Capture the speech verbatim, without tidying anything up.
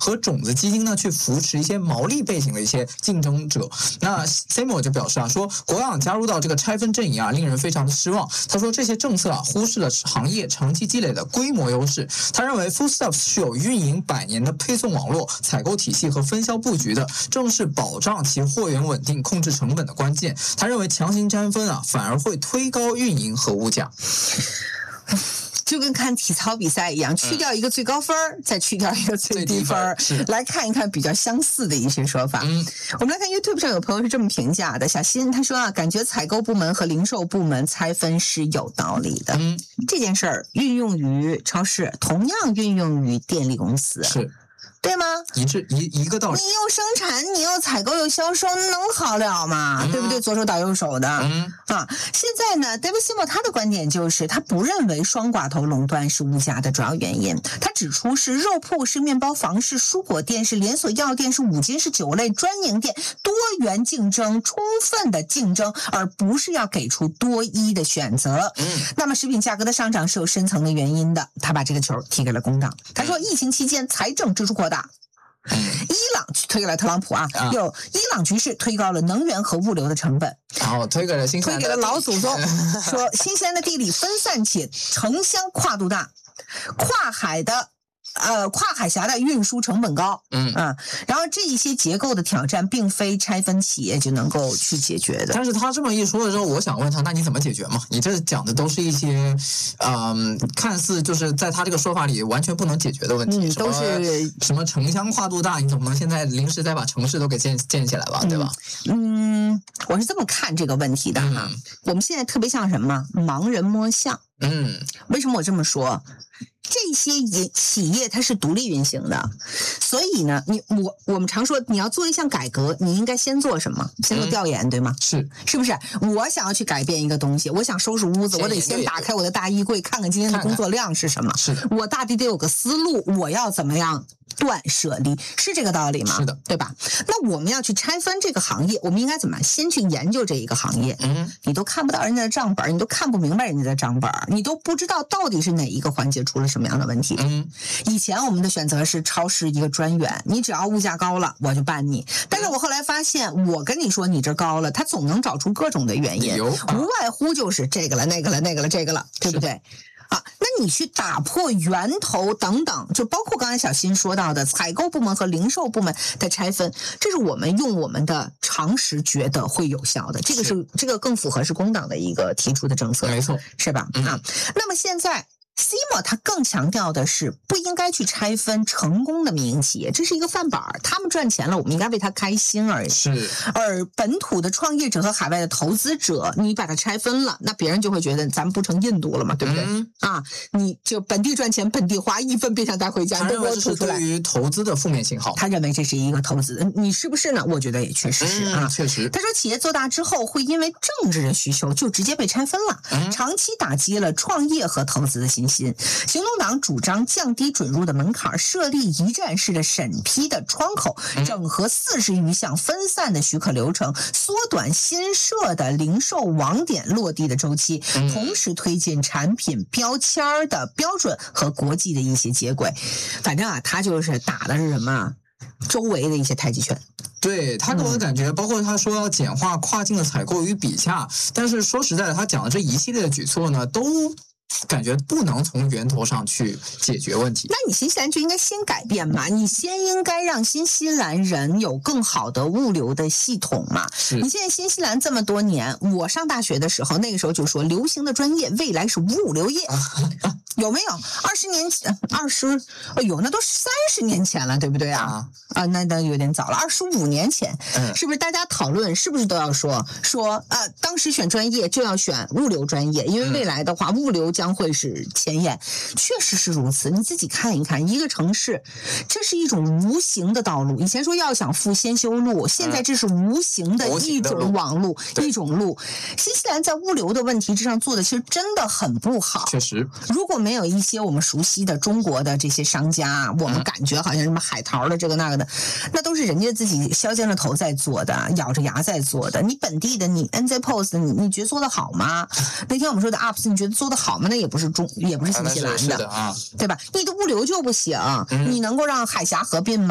和种子基金呢去扶持一些毛利背景的一些竞争者。那 Seymour 就表示啊，说国养加入到这个拆分阵营啊，令人非常的失望。他说这些政策啊，忽视了行业长期积累的规模优势。他认为 Foodstuffs 是有运营百年的配送网络、采购体系和分销布局的，正是保障其货源稳定、控制成本的关键。他认为强行拆分啊，反而会推高运营和物价。 就跟看体操比赛一样，去掉一个最高分、嗯、再去掉一个最低分，来看一看比较相似的一些说法。嗯，我们来看 YouTube 上有朋友是这么评价的，小新他说啊，感觉采购部门和零售部门拆分是有道理的。嗯，这件事儿运用于超市，同样运用于电力公司。 是。 对吗？ 一致一一个道理。 你又生产，你又采购又销售，能好了吗？嗯、对不对？左手倒右手的。嗯啊，现在呢 ，David Seymour 他的观点就是，他不认为双寡头垄断是物价的主要原因。他指出是肉铺、是面包房、是蔬果店、是连锁药店、是五金、是酒类专营店，多元竞争、充分的竞争，而不是要给出多一的选择。嗯，那么食品价格的上涨是有深层的原因的。他把这个球踢给了工党。他说，疫情期间财政支出扩大。伊朗推给了特朗普啊，啊有伊朗局势推高了能源和物流的成本， 然后推给了新西兰， 推给了老祖宗，说新西兰的地理分散且城乡跨度大，跨海的。呃，跨海峡的运输成本高，嗯啊，然后这一些结构的挑战，并非拆分企业就能够去解决的。 但是他这么一说的时候，我想问他，那你怎么解决嘛？你这讲的都是一些，嗯、呃，看似就是在他这个说法里完全不能解决的问题， 嗯、都是什么城乡跨度大，你总不能现在临时再把城市都给建建起来吧，对吧？ 嗯，我是这么看这个问题的哈。嗯、我们现在特别像什么盲人摸象。嗯，为什么我这么说？这些企业它是独立运行的，所以呢，你我我们常说你要做一项改革，你应该先做什么？先做调研，嗯、对吗？ 是， 是不是？我想要去改变一个东西，我想收拾屋子，我得先打开我的大衣柜，看看今天的工作量是什么。 是的， 我大抵得有个思路，我要怎么样断舍离，是这个道理吗？ 是的， 对吧？那我们要去拆分这个行业，我们应该怎么先去研究这一个行业？嗯，你都看不到人家的账本，你都看不明白人家的账本，你都不知道到底是哪一个环节出了什么样的问题。嗯，以前我们的选择是超市一个专员，你只要物价高了，我就办你。但是我后来发现，我跟你说你这高了，他总能找出各种的原因，无外乎就是这个了、那个了、那个了、这个了，对不对？啊，那你去打破源头等等，就包括刚才小新说到的采购部门和零售部门的拆分，这是我们用我们的常识觉得会有效的，这个是, 是这个更符合是工党的一个提出的政策， 没错， 是吧？嗯、啊，那么现在。Seymour 他更强调的是不应该去拆分成功的民营企业，这是一个饭碗，他们赚钱了，我们应该为他开心而已。 是， 而本土的创业者和海外的投资者，你把它拆分了，那别人就会觉得咱们不成印度了嘛，对不对？嗯、啊，你就本地赚钱，本地花，一分别想带回家， 他认为这是对于投资的负面信号。 他认为这是一个投资，你是不是呢？我觉得也确实是啊， 嗯、确实。 他说，企业做大之后，会因为政治的需求就直接被拆分了，嗯、长期打击了创业和投资的信心。行动党主张降低准入的门槛，设立一站式的审批的窗口，整合四十余项分散的许可流程，缩短新设的零售网点落地的周期，同时推进产品标签的标准和国际的一些接轨。反正啊，他就是打的是什么？周围的一些太极拳。 对，他给我的感觉，包括他说要简化跨境的采购与比价，但是说实在的，他讲的这一系列的举措呢，都感觉不能从源头上去解决问题。 那你新西兰就应该先改变嘛，你先应该让新西兰人有更好的物流的系统嘛。你现在新西兰这么多年，我上大学的时候，那个时候就说流行的专业未来是物流业，有没有？二十年前，二十，哎呦，那都三十年前了，对不对啊？啊，那那有点早了，二十五年前，嗯、是不是大家讨论是不是都要说说啊？当时选专业就要选物流专业，因为未来的话，物流将会是前沿，确实是如此。你自己看一看，一个城市，这是一种无形的道路。以前说要想富先修路，现在这是无形的一种网路，一种路。新西兰在物流的问题之上做的其实真的很不好。 确实， 如果没有一些我们熟悉的中国的这些商家，我们感觉好像什么海淘的这个那个的，那都是人家自己削尖了头在做的，咬着牙在做的。你本地的，你 N Z Post， 你你觉得做的好吗？那天我们说的 U P S， 你觉得做的好吗？那也不是中，也不是新西兰的， 啊、 对吧？你的物流就不行，嗯、你能够让海峡合并吗？